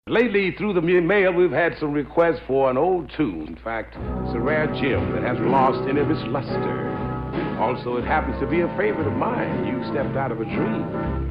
Lately, through the mail, we've had some requests for an old tune. In fact, it's a rare gem that hasn't lost any of its luster. Also, it happens to be a favorite of mine. You stepped out of a dream.